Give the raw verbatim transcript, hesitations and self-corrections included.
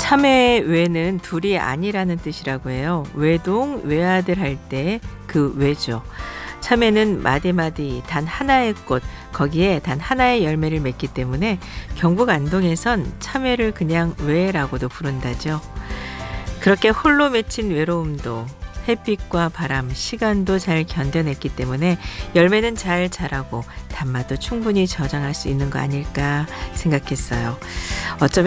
참외 외는 둘이 아니라는 뜻이라고 해요. 외동, 외아들 할 때 그 외죠. 참외는 마디마디 단 하나의 꽃, 거기에 단 하나의 열매를 맺기 때문에 경북 안동에선 참외를 그냥 외라고도 부른다죠. 그렇게 홀로 맺힌 외로움도 햇빛과 바람, 시간도 잘 견뎌냈기 때문에 열매는 잘 자라고 단맛도 충분히 저장할 수 있는 거 아닐까 생각했어요. 어쩌면